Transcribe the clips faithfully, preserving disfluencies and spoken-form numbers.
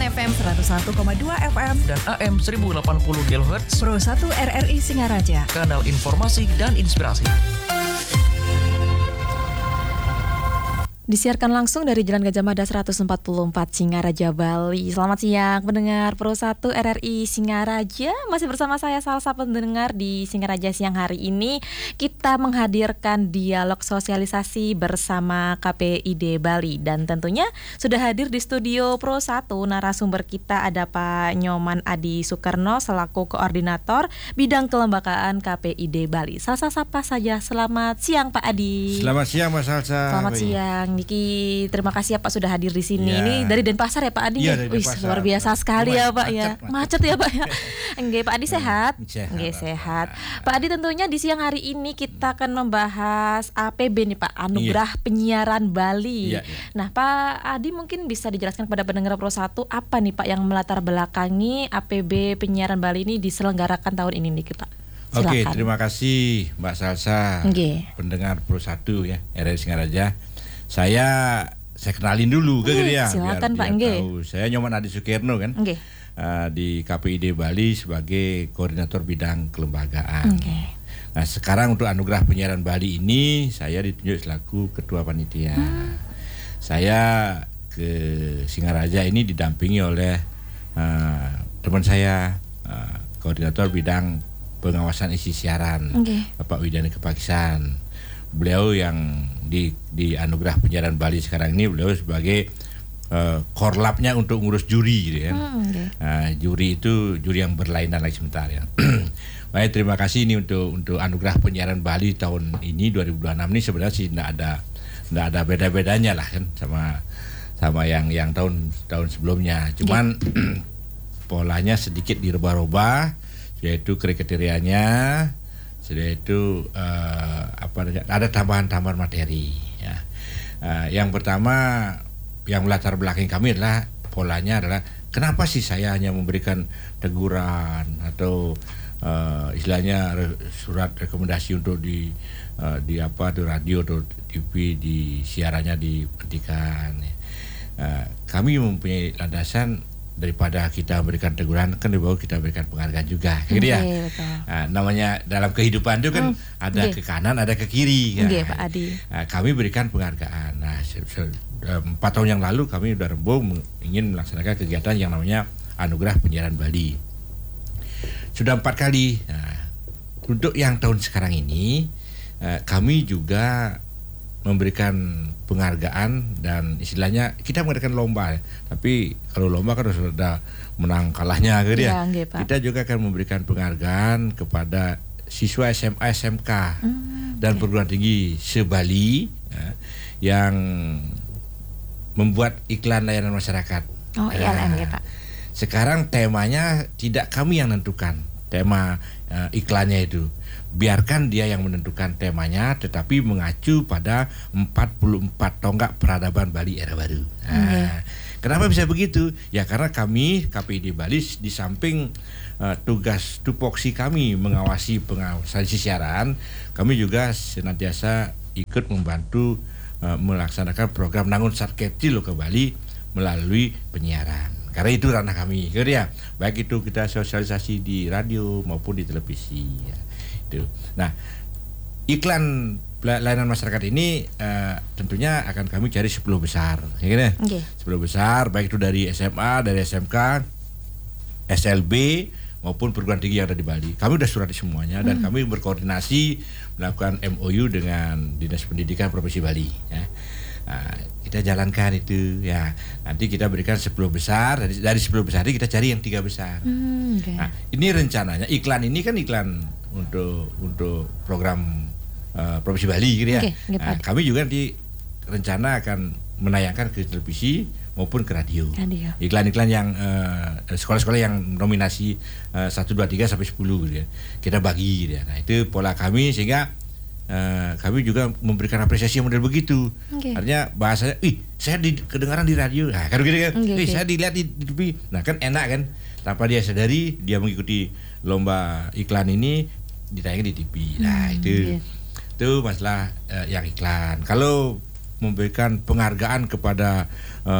F M seratus satu koma dua F M dan A M seribu delapan puluh kilohertz. Pro satu R R I Singaraja, kanal informasi dan inspirasi. Disiarkan langsung dari Jalan Gajah Mada seratus empat puluh empat Singaraja, Bali. Selamat siang pendengar Pro satu R R I Singaraja. Masih bersama saya Salsa pendengar di Singaraja siang hari ini. Kita menghadirkan dialog sosialisasi bersama K P I D Bali. Dan tentunya sudah hadir di studio Pro satu narasumber kita ada Pak Nyoman Adi Soekarno selaku Koordinator Bidang Kelembagaan K P I D Bali. Salsa sapa saja. Selamat siang Pak Adi. Selamat siang Mas Salsa. Selamat siang Niki, terima kasih ya Pak sudah hadir di sini. Ya. Ini dari Denpasar ya Pak Adi. Iya, Wih, luar biasa sekali Lumayan, ya Pak macet, ya. macet. Macet ya Pak ya. Enggak, Pak Adi sehat. Sehat. Enggak sehat. Pak Adi tentunya di siang hari ini kita akan membahas A P B nih Pak, Anugerah Iya. Penyiaran Bali. Iya, iya. Nah, Pak Adi mungkin bisa dijelaskan kepada pendengar Pro satu apa nih Pak yang melatar belakangi A P B Penyiaran Bali ini diselenggarakan tahun ini nih Pak. Silakan. Oke, terima kasih Mbak Salsa. Nggih. Pendengar Pro satu ya, R R I Singaraja. Saya saya kenalin dulu ke Nggih, dia. silakan, biar Pak, dia nggih. tahu. Saya Nyoman Adi Soekarno kan. Nggih. Uh, di K P I D Bali sebagai Koordinator Bidang Kelembagaan. Oke. Nah, sekarang untuk Anugerah Penyiaran Bali ini saya ditunjuk selaku Ketua Panitia. Hmm. Saya ke Singaraja ini didampingi oleh uh, teman saya, uh, Koordinator Bidang Pengawasan Isi Siaran, Okay. Bapak Widani Kepakisan. Beliau yang di di Anugerah Penyiaran Bali sekarang ini beliau sebagai uh, korlapnya untuk ngurus juri gitu kan. Hmm, okay. Uh, juri itu juri yang berlainan lagi sebentar ya. Baik, terima kasih ini untuk untuk Anugerah Penyiaran Bali tahun ini dua ribu dua puluh enam ini sebenarnya sih tidak ada tidak ada beda-bedanya lah kan sama sama yang yang tahun tahun sebelumnya. Cuman yeah. polanya sedikit dirubah-rubah, yaitu kriterianya, yaitu uh, apa ada tambahan-tambahan materi ya. Uh, yang pertama yang melatar belakang kami adalah polanya adalah kenapa sih saya hanya memberikan teguran atau uh, istilahnya re, surat rekomendasi untuk di uh, di apa di radio atau T V di siarannya dihentikan. Uh, kami mempunyai landasan daripada kita berikan teguran kan lebih baik kita berikan penghargaan juga, gitu ya. Okay, betul. Nah, namanya dalam kehidupan itu kan hmm, ada okay. ke kanan, ada ke kiri. Okay, Kan? Pak Adi. Nah, kami berikan penghargaan. Nah, se- se- empat tahun yang lalu kami sudah rembuk ingin melaksanakan kegiatan yang namanya Anugerah Penyiaran Bali. Sudah empat kali. Nah, untuk yang tahun sekarang ini eh, kami juga memberikan penghargaan dan istilahnya kita mengadakan lomba, tapi kalau lomba kan harus ada menang kalahnya gitu ya. Ya, Pak. Kita juga akan memberikan penghargaan kepada siswa S M A S M K Hmm, dan okay. perguruan tinggi se-Bali ya, yang membuat iklan layanan masyarakat. Oh, I L M ya Pak. Sekarang temanya tidak kami yang menentukan tema uh, iklannya itu. Biarkan dia yang menentukan temanya, tetapi mengacu pada empat puluh empat tonggak peradaban Bali era baru. Nah, Okay. Kenapa bisa begitu? Ya karena kami K P I D Bali di samping uh, tugas tupoksi kami mengawasi pengawasan siaran, kami juga senantiasa ikut membantu uh, melaksanakan program Nangun Sarketi Loka Bali melalui penyiaran. Karena itu ranah kami, gitu ya. Baik itu kita sosialisasi di radio maupun di televisi. Ya. Itu. Nah, iklan layanan masyarakat ini uh, tentunya akan kami cari sepuluh besar, ya kan? Okay. sepuluh besar, baik itu dari S M A, dari S M K, S L B maupun perguruan tinggi yang ada di Bali. Kami sudah surati semuanya dan hmm. kami berkoordinasi melakukan M O U dengan Dinas Pendidikan Provinsi Bali. Ya. Nah, kita jalankan itu ya. Nanti kita berikan sepuluh besar, dari, dari sepuluh besar ini kita cari yang tiga besar. Hmm, okay. Nah, ini rencananya iklan ini kan iklan untuk untuk program uh, Provinsi Bali gitu ya. Okay, okay, nah, kami juga nanti rencana akan menayangkan ke televisi maupun ke radio. Radio. Iklan-iklan yang uh, sekolah-sekolah yang nominasi uh, satu, dua, tiga sampai sepuluh gitu ya. Kita bagi gitu ya. Nah, itu pola kami sehingga Uh, kami juga memberikan apresiasi yang model begitu. Okay. Artinya bahasanya, ih saya di, kedengaran di radio, nah kan gitu kan, okay, ih okay. saya dilihat di, di T V, nah kan enak kan, tanpa dia sadari dia mengikuti lomba iklan ini ditayangkan di T V. Nah hmm, itu, yeah. itu masalah uh, yang iklan. Kalau memberikan penghargaan kepada uh,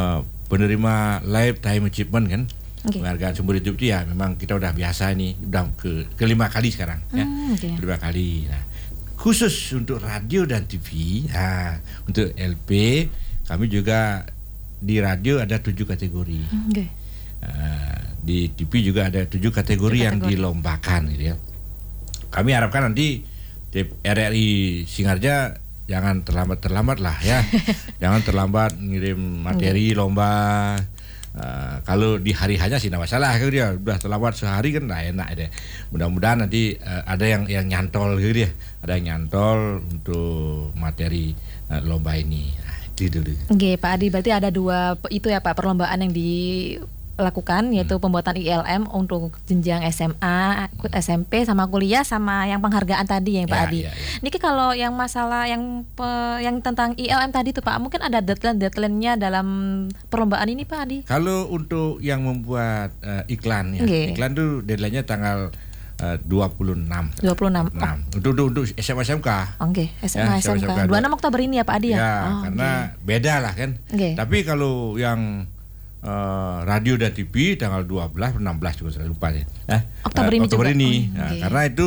penerima Lifetime Achievement kan. Okay. Penghargaan sumber hidup itu ya memang kita udah biasa ini, udah ke kelima kali sekarang ya. Hmm, okay. Kelima kali. Nah, khusus untuk radio dan T V, nah, untuk L P kami juga di radio ada tujuh kategori. Okay. Uh, di T V juga ada tujuh kategori, tujuh yang kategori. dilombakan gitu ya. Kami harapkan nanti R R I Singarja jangan terlambat-terlambat lah ya. Jangan terlambat ngirim materi lomba. Uh, kalau di hari hanya sih tidak masalah gitu dia, udah terlambat sehari kan nggak enak deh. Mudah-mudahan nanti uh, ada yang yang nyantol gitu dia, ada yang nyantol untuk materi uh, lomba ini. Nah, itu dulu. Oke, Pak Adi, berarti ada dua pe- itu ya Pak perlombaan yang dilakukan, yaitu pembuatan I L M untuk jenjang S M A, S M P sama kuliah, sama yang penghargaan tadi ya Pak Ya, Adi. ya, ya. Niki kalau yang masalah yang pe- yang tentang I L M tadi tuh Pak, mungkin ada deadline-deadline-nya dalam perlombaan ini Pak Adi? Kalau untuk yang membuat uh, iklan ya, Oke. iklan tuh deadline-nya tanggal uh, dua puluh enam. dua puluh enam. Nah, untuk, untuk untuk S M A S M K. Oke, S M A Ya, S M K. S M A dua puluh enam Oktober ini ya Pak Adi ya? Ya, Oh, karena beda lah kan. Oke. Tapi kalau yang uh, radio dan T V tanggal dua belas, enam belas juga saya lupa ya. Eh, Oktober uh, ini Oktober juga. ini. Oh, Nah, oke. karena itu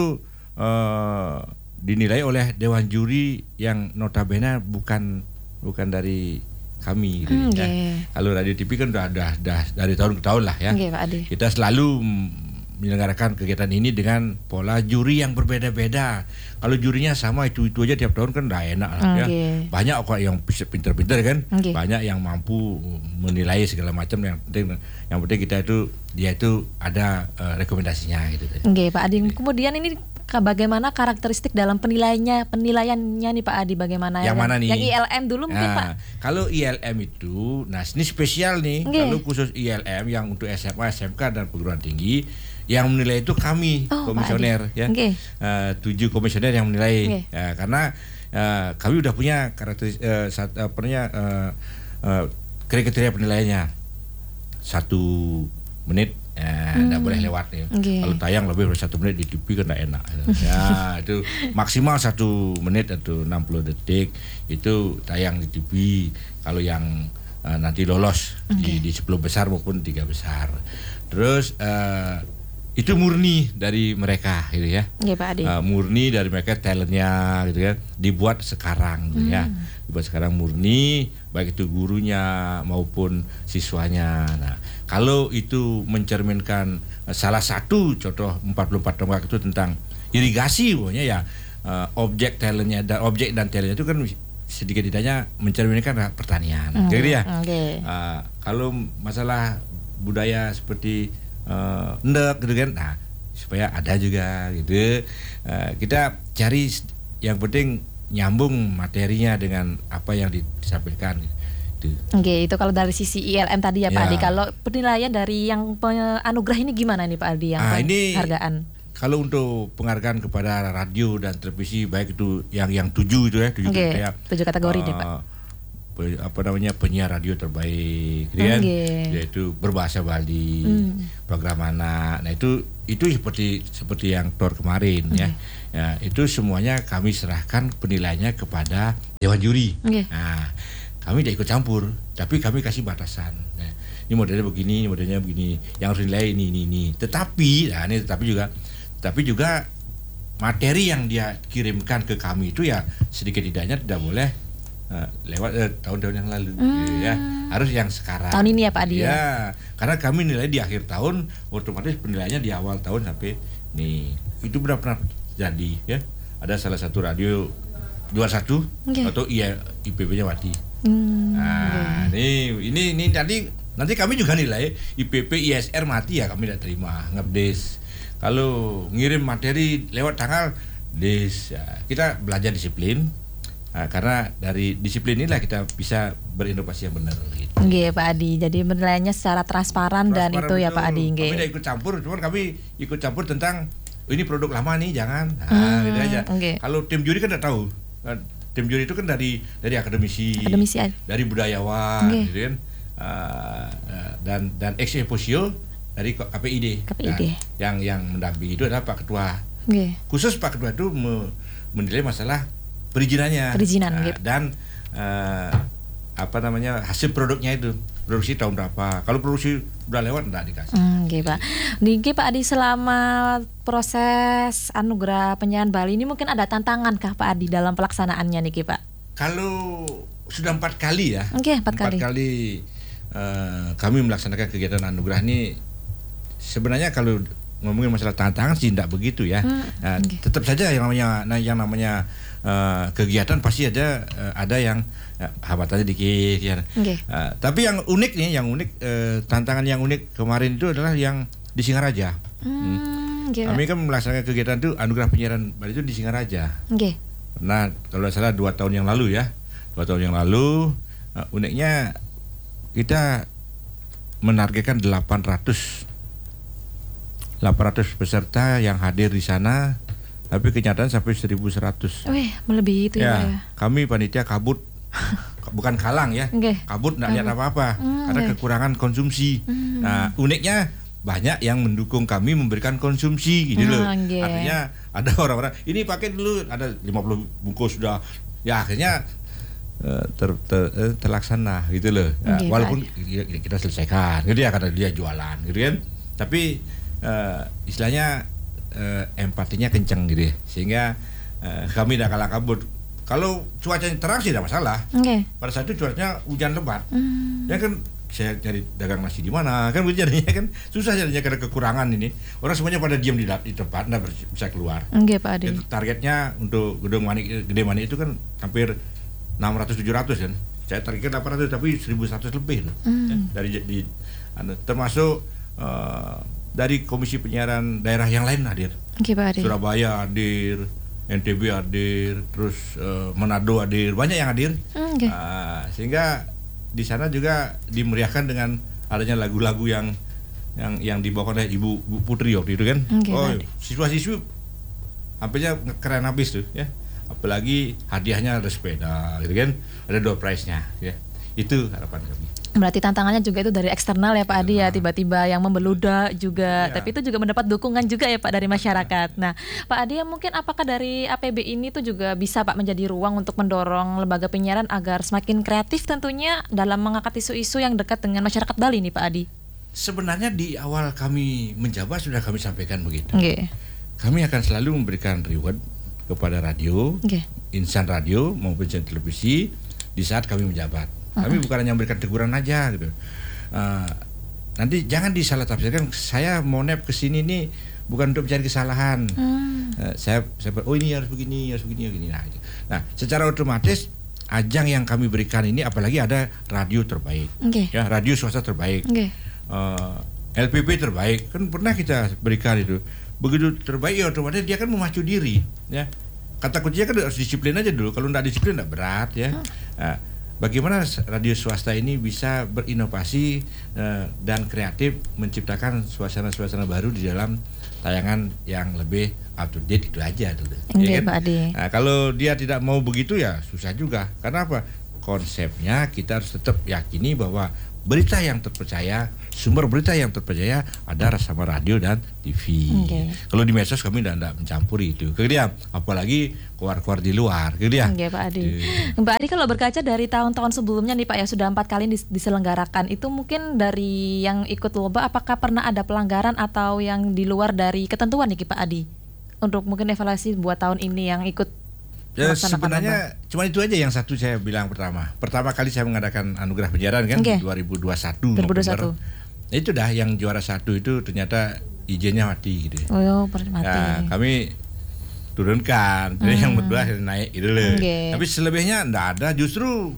uh, dinilai oleh dewan juri yang notabene bukan bukan dari kami gitu, Hmm, ya. oke. Kalau radio T V kan udah, udah, udah dari tahun ke tahun lah ya. Oke, Pak Adi. Kita selalu mm, menyelenggarakan kegiatan ini dengan pola juri yang berbeda-beda. Kalau jurinya sama itu-itu aja tiap tahun kan nggak enak lah ya. Oke. Banyak kok yang pinter-pinter kan, Oke. banyak yang mampu menilai segala macam. Yang penting, yang penting kita itu dia itu ada uh, rekomendasinya gitu. Oke, Pak Adi. Kemudian ini ka- bagaimana karakteristik dalam penilaiannya, penilaiannya nih Pak Adi, bagaimana? Yang mana nih? Yang I L M dulu mungkin Pak. Nah, kalau I L M itu, nah ini spesial nih. Oke. Kalau khusus I L M yang untuk S M A, S M K dan perguruan tinggi, yang menilai itu kami Oh, Pak komisioner Adi. ya. Oke. Eh, tujuh komisioner yang menilai. Oke. Ya, karena eh, kami udah punya karakteristik uh, sat, uh, punya, uh, uh, kriteria penilaiannya satu menit. Ya, Hmm. nggak boleh lewat ya. Oke. Kalau tayang lebih dari satu menit di T V kan nggak enak. Ya itu maksimal satu menit atau enam puluh detik itu tayang di T V. Kalau yang uh, nanti lolos di, di sepuluh besar maupun tiga besar. Terus uh, itu murni dari mereka gitu ya. Oke, Pak Adi. Uh, murni dari mereka talentnya gitu kan, dibuat sekarang gitu ya, dibuat sekarang murni baik itu gurunya maupun siswanya. Nah kalau itu mencerminkan uh, salah satu contoh empat puluh empat tonggak itu tentang irigasi pokoknya ya, uh, objek talentnya dan objek dan talentnya itu kan sedikit tidaknya mencerminkan pertanian Hmm, gitu ya. oke. Uh, kalau masalah budaya seperti Uh, ndek gitu kan, nah supaya ada juga gitu. Uh, kita cari yang penting nyambung materinya dengan apa yang disampaikan gitu. Oke, itu kalau dari sisi I L M tadi ya, Pak Ya. Adi. Kalau penilaian dari yang anugerah ini gimana nih Pak Adi, yang Ah, ini- penghargaan? Kalau untuk penghargaan kepada radio dan televisi baik itu yang yang tujuh itu ya, tujuh Oke, kayak tujuh kategori deh, uh, Pak. pe- apa namanya penyiar radio terbaik gitu kan, Oke. yaitu berbahasa Bali, Hmm. program anak. Nah itu itu seperti seperti yang Tor kemarin ya. Ya itu semuanya kami serahkan penilaiannya kepada dewan juri. Oke. Nah kami tidak ikut campur, tapi kami kasih batasan. Nah, ini modelnya begini, ini modelnya begini, yang harus dinilai ini ini ini. Tetapi, nah ini tetapi juga, tapi juga materi yang dia kirimkan ke kami itu ya sedikit tidaknya tidak boleh Uh, lewat uh, tahun-tahun yang lalu Hmm. ya, harus yang sekarang. Tahun ini ya, Pak Adi, ya? Ya, karena kami nilai di akhir tahun, otomatis penilaiannya di awal tahun sampai nih. Itu sudah pernah jadi ya. Ada salah satu radio juara satu Oke. atau iya I P B-nya mati. Hmm, Nah, ini ini ini nanti nanti kami juga nilai I P P I S R mati ya kami tidak terima, ngabdes. Kalau ngirim materi lewat tanggal des, ya, kita belajar disiplin. Nah, karena dari disiplin inilah kita bisa berinovasi yang benar gitu. Oke, Pak Adi. Jadi penilaiannya secara transparan, dan Transparan itu ya betul. Pak Adi. Oke. Kami tidak ikut campur, cuman kami ikut campur tentang oh, ini produk lama nih jangan. Nah, Hmm, gitu aja. oke. Kalau tim juri kan tidak tahu. Kan tim juri itu kan dari dari akademisi, Akademisi aja. dari budayawan, Oke. gitu kan. Uh, uh, dan dan ex officio dari K P I D. K P I D. Nah, yang yang mendampingi itu adalah Pak Ketua. Oke. Khusus Pak Ketua itu me- menilai masalah perizinannya. Perizinan, Nah, gitu. dan uh, apa namanya hasil produknya itu produksi tahun berapa. Kalau produksi udah lewat enggak dikasih. Hmm, oke Pak. Niki Pak Adi, selama proses anugerah penyiaran Bali ini mungkin ada tantangan kah Pak Adi dalam pelaksanaannya niki Pak? Kalau sudah empat kali ya. Oke, empat kali. Empat kali uh, kami melaksanakan kegiatan anugerah ini. Sebenarnya kalau ngomongin masalah tantangan sih tidak begitu ya. Hmm, uh, okay. Tetap saja yang namanya yang namanya uh, kegiatan pasti ada uh, ada yang uh, hambatannya dikit ya. Okay. Uh, tapi yang unik nih, yang unik uh, tantangan yang unik kemarin itu adalah yang di Singaraja. Hmm, hmm. Okay, kami kan melaksanakan kegiatan itu anugerah penyiaran Bali itu di Singaraja. Okay. Nah, kalau salah dua tahun yang lalu ya, dua tahun yang lalu uh, uniknya kita menargetkan delapan ratus peserta yang hadir di sana, tapi kenyataan sampai seribu seratus. Wih, melebihi itu ya, ya, ya. Kami panitia kabut, bukan kalang ya, okay. kabut nggak lihat apa-apa, mm, karena okay. kekurangan konsumsi. Mm. Nah, uniknya banyak yang mendukung kami memberikan konsumsi gitu loh. Okay. Artinya ada orang-orang ini pakai dulu, ada lima puluh bungkus sudah, ya akhirnya uh, ter, ter, ter, terlaksana gitu loh. Okay, ya, walaupun kita, kita selesaikan, gitu ya, karena dia jualan, gitu kan. Tapi Uh, istilahnya uh, empatinya kenceng gitu ya, sehingga uh, kami tidak kalah kabut. Kalau cuacanya terang sih tidak masalah. Okay. Pada saat itu cuacanya hujan lebat, mm. ya kan saya cari dagang nasi di mana kan begitu jadinya kan susah jadinya karena kekurangan ini. Orang semuanya pada diam di, di tempat, tidak bisa keluar. Okay, Pak Adi. Targetnya untuk gedung Manik, Gede Manik itu kan hampir enam ratus tujuh ratus kan. Saya targetkan delapan ratus tapi seribu seratus lebih loh. Mm. Ya, dari di anu, termasuk uh, dari Komisi Penyiaran Daerah yang lain hadir. Okay, Pak Adi. Surabaya hadir, N T B hadir, terus uh, Manado hadir, banyak yang hadir. Okay. Uh, sehingga di sana juga dimeriahkan dengan adanya lagu-lagu yang yang yang dibawakan oleh Ibu, Ibu Putri waktu itu kan. Okay, oh, siswa-siswi hampirnya keren habis tuh ya. Apalagi hadiahnya ada sepeda gitu kan, ada door prize-nya ya. Itu harapan kami. Berarti tantangannya juga itu dari eksternal ya Pak Adi ya, tiba-tiba yang membeludak juga, ya. Tapi itu juga mendapat dukungan juga ya Pak dari masyarakat. Nah Pak Adi, mungkin apakah dari A P B ini tuh juga bisa Pak menjadi ruang untuk mendorong lembaga penyiaran agar semakin kreatif tentunya dalam mengangkat isu-isu yang dekat dengan masyarakat Bali nih Pak Adi? Sebenarnya di awal kami menjabat sudah kami sampaikan begitu. Okay. Kami akan selalu memberikan reward kepada radio, okay. insan radio maupun insan televisi di saat kami menjabat. Kami bukan hanya memberikan teguran aja gitu. Uh, nanti jangan disalah tafsirkan. Saya mau nep ke sini nih bukan untuk mencari kesalahan. Hmm. Uh, saya, saya oh ini harus begini, harus begini, begini. Nah, gitu. Nah, secara otomatis ajang yang kami berikan ini, apalagi ada radio terbaik, okay. ya radio swasta terbaik, okay. uh, L P P terbaik, kan pernah kita berikan itu. Begitu terbaik, ya otomatis dia kan memacu diri, ya. Kata kuncinya kan harus disiplin aja dulu. Kalau nggak disiplin nggak berat, ya. Hmm. Nah, bagaimana radio swasta ini bisa berinovasi uh, dan kreatif menciptakan suasana-suasana baru di dalam tayangan yang lebih up to date, itu aja dulu. Ya kan? Nah, kalau dia tidak mau begitu ya susah juga. Karena apa? Konsepnya kita harus tetap yakini bahwa berita yang terpercaya, sumber berita yang terpercaya ada sama radio dan T V. Okay. Kalau di medsos kami tidak mencampuri itu. Kemudian apalagi keluar-keluar di luar. Kemudian. Oke, Pak Adi. Mbak Adi, kalau berkaca dari tahun-tahun sebelumnya nih Pak ya, sudah empat kali dis- diselenggarakan. Itu mungkin dari yang ikut lomba, apakah pernah ada pelanggaran atau yang di luar dari ketentuan nih Pak Adi? Untuk mungkin evaluasi buat tahun ini yang ikut. Ya, sebenarnya lomba. Cuma itu aja yang satu saya bilang pertama. Pertama kali saya mengadakan anugerah penyiaran kan okay. dua ribu dua puluh satu. dua ribu dua puluh satu. Itu dah yang juara satu itu ternyata izinnya mati gitu. Oh, mati. Nah, kami turunkan, jadi hmm. yang berdua naik gitu loh. Okay. Tapi selebihnya enggak ada, justru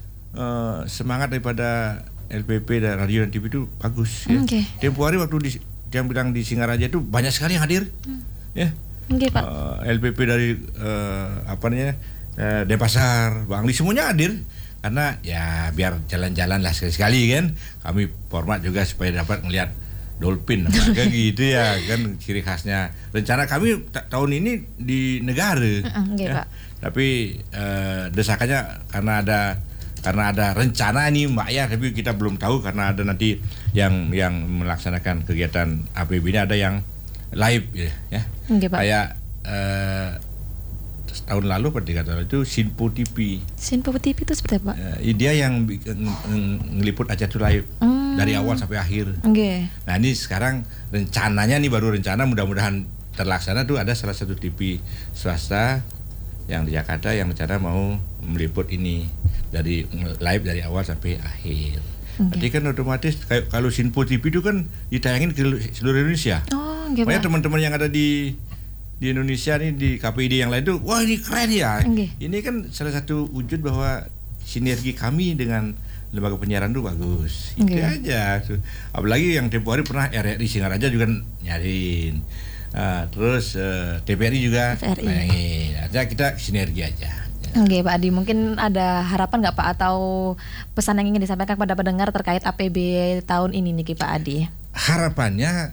uh, semangat daripada L P P dan radio dan T V itu bagus ya. Okay. Tempo hari waktu di, yang bilang di Singaraja itu banyak sekali yang hadir. Hmm. Ya. Okay, Pak. Uh, L P P dari uh, apa namanya uh, Denpasar, Bang Li semuanya hadir karena ya biar jalan-jalan lah sekali-sekali kan. Kami format juga supaya dapat melihat dolphin kayak gitu ya kan, ciri khasnya. Rencana kami t- tahun ini di negara, okay, ya. Pak. Tapi uh, desakannya karena ada karena ada rencana ini Mbak ya, tapi kita belum tahu karena ada nanti yang yang melaksanakan kegiatan A P B ini ada yang live ya, ya. Okay, Pak. Kayak uh, tahun lalu pada tiga tahun lalu itu Sinpo T V. Sinpo T V itu seperti apa? Uh, dia yang bi- ng- ng- ngeliput acara itu live Hmm. dari awal sampai akhir. Oke. Nah ini sekarang rencananya nih baru rencana mudah-mudahan terlaksana tuh ada salah satu T V swasta yang di Jakarta yang rencana mau meliput ini dari live dari awal sampai akhir. Berarti kan otomatis kayak kalau Sinpo T V itu kan ditayangin ke seluruh Indonesia. Oh, oke, Banyak Pak. teman-teman yang ada di di Indonesia nih di K P I D yang lain tuh, wah ini keren ya. Oke. Ini kan salah satu wujud bahwa sinergi kami dengan lembaga penyiaran itu bagus. Itu Oke. aja. Apalagi yang tempo hari pernah R R I Singaraja juga nyariin. Ah, terus eh, T V R I juga T V R I. bayangin. Aja kita sinergi aja. Oke Pak Adi, mungkin ada harapan nggak Pak atau pesan yang ingin disampaikan kepada pendengar terkait A P B tahun ini nih Pak Adi? Harapannya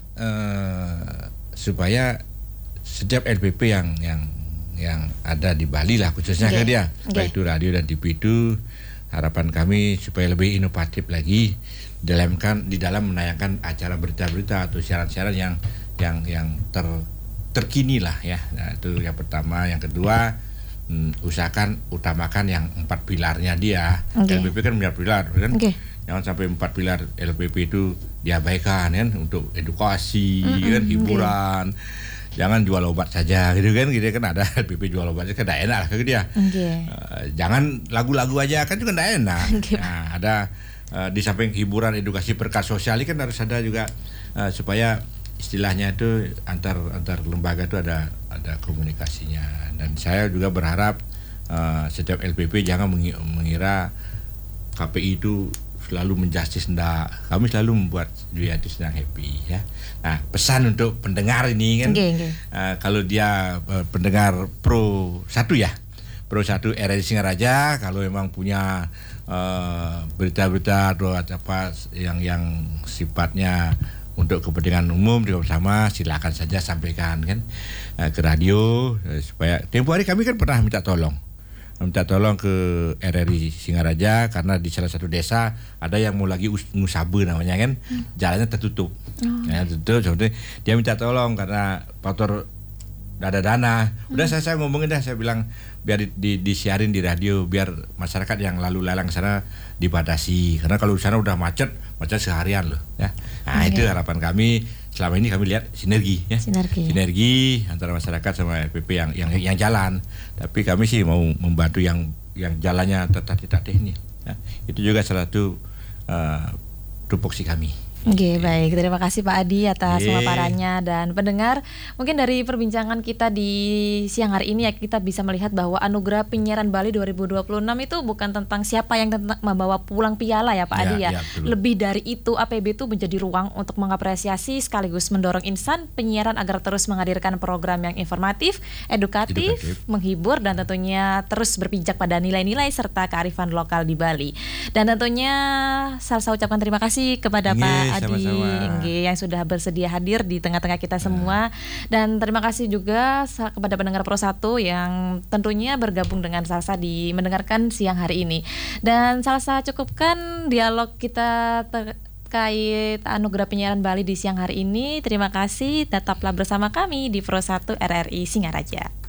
eh, supaya setiap L P P yang yang yang ada di Bali lah khususnya Oke. kan dia, Oke. baik itu radio dan T V itu, harapan kami supaya lebih inovatif lagi dalam kan di dalam menayangkan acara berita-berita atau siaran-siaran yang yang yang ter terkini lah ya. Nah, itu yang pertama. Yang kedua, hmm, usahakan utamakan yang empat pilarnya dia. Oke. L P P kan punya pilar kan. Oke. Jangan sampai empat pilar L P P itu diabaikan kan, untuk edukasi, Mm-mm, kan, hiburan. Jangan jual obat saja gitu kan, gitu kan ada L P P jual obat kan tidak enak lah gitu dia. Oke. Uh, jangan lagu-lagu aja kan juga tidak enak. Oke. Nah, ada uh, di samping hiburan, edukasi, perkas sosial ini kan harus ada juga uh, supaya istilahnya itu antar antar lembaga itu ada ada komunikasinya. Dan saya juga berharap uh, setiap L P P jangan mengi- mengira K P I itu selalu menjustis, enggak. Kami selalu membuat dia itu sedang happy ya. Nah, pesan untuk pendengar ini kan, Oke, oke. uh, kalau dia uh, pendengar pro satu ya, pro satu R R I Singaraja, kalau memang punya uh, berita-berita atau apa yang yang sifatnya untuk kepentingan umum juga bersama, silakan saja sampaikan kan uh, ke radio uh, supaya tempo hari kami kan pernah minta tolong minta tolong ke R R I Singaraja karena di salah satu desa ada yang mau lagi us- ngusabe namanya kan, hmm. jalannya tertutup. Oh. Ya, tertutup seperti dia minta tolong karena faktor tidak ada dana. Udah hmm. saya saya ngomongin dah, saya bilang biar di, di, disiarin di radio biar masyarakat yang lalu lalang sana dibatasi, karena kalau di sana udah macet macet seharian loh ya. Nah, okay. Itu harapan kami. Selama ini kami lihat sinergi ya. Sinergi. Sinergi antara masyarakat sama L P P yang yang yang jalan. Tapi kami sih mau membantu yang yang jalannya tertatih-tatih ini. Ya. Itu juga salah satu uh, tupoksi kami. Oke, baik. Terima kasih Pak Adi atas Ye. pemaparannya dan pendengar. Mungkin dari perbincangan kita di siang hari ini ya kita bisa melihat bahwa Anugerah Penyiaran Bali dua ribu dua puluh enam itu bukan tentang siapa yang tentang membawa pulang piala ya Pak Ya, Adi ya. ya, betul. Lebih dari itu A P B itu menjadi ruang untuk mengapresiasi sekaligus mendorong insan penyiaran agar terus menghadirkan program yang informatif, edukatif, Edukatif. menghibur dan tentunya terus berpijak pada nilai-nilai serta kearifan lokal di Bali. Dan tentunya Salsa ucapkan terima kasih kepada Nggih, Pak Adi sama-sama. Nggih, yang sudah bersedia hadir di tengah-tengah kita semua. Dan terima kasih juga sa- kepada pendengar Pro satu yang tentunya bergabung dengan Salsa di mendengarkan siang hari ini. Dan Salsa cukupkan dialog kita terkait Anugerah Penyiaran Bali di siang hari ini. Terima kasih, tetaplah bersama kami di Pro satu R R I Singaraja.